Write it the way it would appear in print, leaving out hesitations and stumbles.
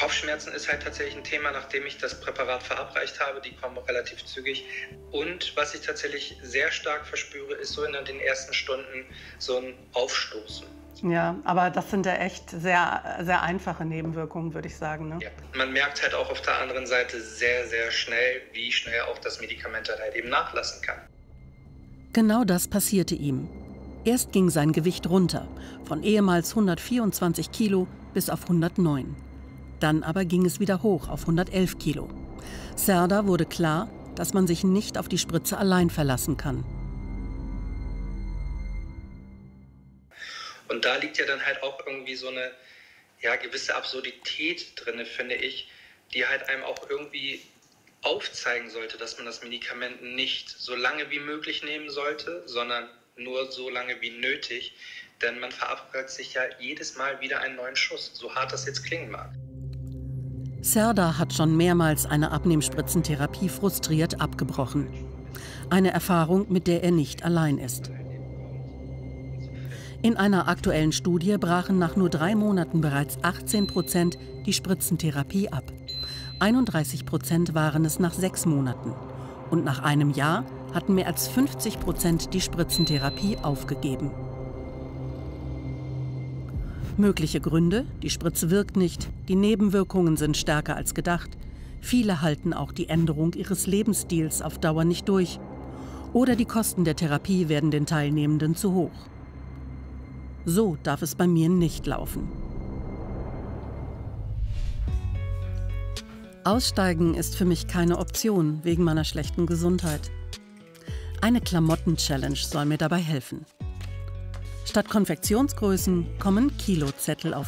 Kopfschmerzen ist halt tatsächlich ein Thema, nachdem ich das Präparat verabreicht habe. Die kommen relativ zügig. Und was ich tatsächlich sehr stark verspüre, ist so in den ersten Stunden so ein Aufstoßen. Ja, aber das sind ja echt sehr, sehr einfache Nebenwirkungen, würde ich sagen, ne? Ja. Man merkt halt auch auf der anderen Seite sehr, sehr schnell, wie schnell auch das Medikament halt eben nachlassen kann. Genau das passierte ihm. Erst ging sein Gewicht runter, von ehemals 124 Kilo bis auf 109. Dann aber ging es wieder hoch auf 111 Kilo. Serdar wurde klar, dass man sich nicht auf die Spritze allein verlassen kann. Und da liegt ja dann halt auch irgendwie so eine gewisse Absurdität drin, finde ich, die halt einem auch irgendwie aufzeigen sollte, dass man das Medikament nicht so lange wie möglich nehmen sollte, sondern nur so lange wie nötig. Denn man verabreicht sich ja jedes Mal wieder einen neuen Schuss, so hart das jetzt klingen mag. Serdar hat schon mehrmals eine Abnehmspritzentherapie frustriert abgebrochen. Eine Erfahrung, mit der er nicht allein ist. In einer aktuellen Studie brachen nach nur 3 Monaten bereits 18% die Spritzentherapie ab. 31% waren es nach 6 Monaten. Und nach einem Jahr hatten mehr als 50% die Spritzentherapie aufgegeben. Mögliche Gründe: die Spritze wirkt nicht, die Nebenwirkungen sind stärker als gedacht. Viele halten auch die Änderung ihres Lebensstils auf Dauer nicht durch. Oder die Kosten der Therapie werden den Teilnehmenden zu hoch. So darf es bei mir nicht laufen. Aussteigen ist für mich keine Option wegen meiner schlechten Gesundheit. Eine Klamotten-Challenge soll mir dabei helfen. Statt Konfektionsgrößen kommen Kilozettel auf